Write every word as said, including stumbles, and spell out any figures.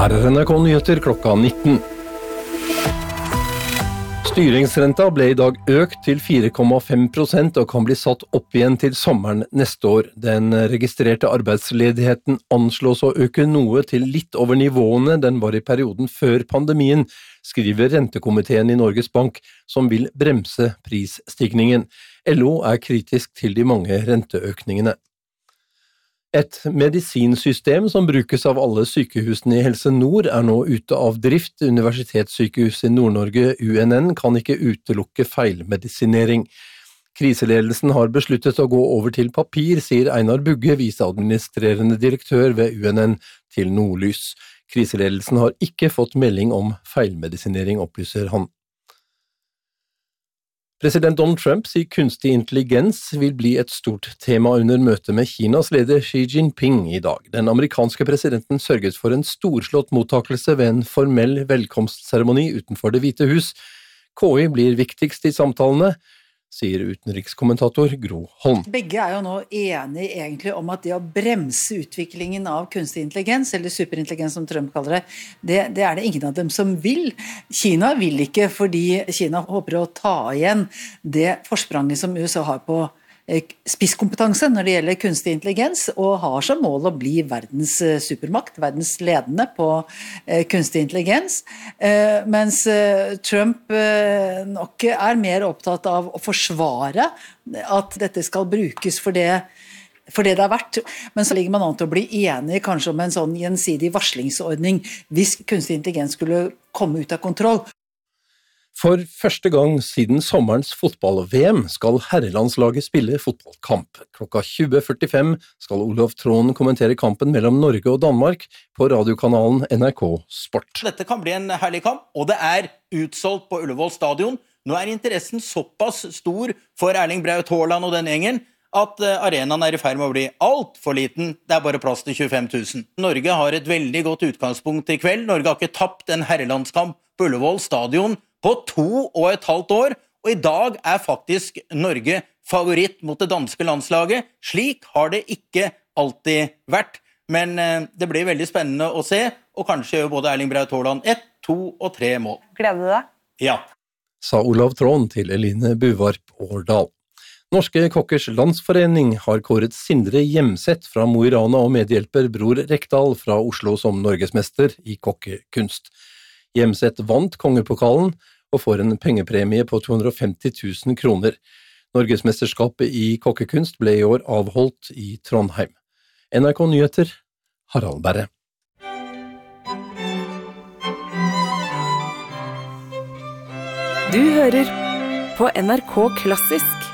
Her er N R K Nyheter klokka nitten. Styringsrenta ble i dag økt til fire komma fem prosent og kan bli satt opp igjen til sommeren neste år. Den registrerte arbeidsledigheten anslås å øke noe til litt over nivåene den var i perioden før pandemien, skriver rentekomiteen i Norges Bank, som vil bremse prisstigningen. L O er kritisk til de mange renteøkningene. Et medisinsystem som brukes av alle sykehusene i Helse Nord er nå ute av drift. Universitetssykehuset i Nord-Norge, U N N, kan ikke utelukke feilmedisinering. Kriseledelsen har besluttet å gå over til papir, sier Einar Bugge, viseadministrerende direktør ved U N N, til Nordlys. Kriseledelsen har ikke fått melding om feilmedisinering, opplyser han. President Donald Trump sier kunstig intelligens vil bli et stort tema under møtet med Kinas leder Xi Jinping i dag. Den amerikanske presidenten sørget for en storslått mottakelse ved en formell velkomstseremoni utenfor Det hvite hus. K I blir viktigst i samtalene, sier utenrikskommentator Gro Holm. Begge er jo nå enige egentlig om at det å bremse utviklingen av kunstig intelligens, eller superintelligens som Trump kaller det, det, det er det ingen av dem som vil. Kina vil ikke, fordi Kina håper å ta igjen det forspranget som U S A har på spisskompetanse når det gjelder kunstig intelligens, og har som mål å bli verdens supermakt, verdens ledende på kunstig intelligens, mens Trump nok er mer opptatt av å forsvare at dette skal brukes for det for det det er verdt. Men så ligger man an til å bli enige kanskje om en sånn gjensidig varslingsordning hvis kunstig intelligens skulle komme ut av kontroll. For første gang siden sommerens fotball-V M skal herrelandslaget spille fotballkamp. Klokka tjue førtifem skal Olav Tron kommentere kampen mellom Norge og Danmark på radiokanalen N R K Sport. Dette kan bli en herlig kamp, og det er utsolgt på Ullevål stadion. Nå er interessen såpass stor for Erling Braut Haaland og den gjengen, at arenaen er i ferd med å bli alt for liten. Det er bare plass til tjuefem tusen. Norge har et veldig godt utgangspunkt i kveld. Norge har ikke tapt en herrelandskamp på Ullevål stadion på to og et halvt år, og i dag er faktisk Norge favoritt mot det danske landslaget. Slik har det ikke alltid vært, men det blir veldig spennende å se, og kanskje gjør både Erling Braut Haaland ett, to og tre mål. Gleder du deg? Ja. Sa Olav Tron til Eline Buvarp Årdal. Norske Kokkers Landsforening har kåret Sindre Hjemseth fra Mo i Rana og medhjelper Bror Rekdal fra Oslo som norgesmester i kokkekunst. Hjemseth vant kongepokalen og får en pengepremie på to hundre og femti tusen kroner. Norgesmesterskapet i kokkekunst ble i år avholdt i Trondheim. N R K Nyheter, Harald Berre. Du hører på N R K Klassisk.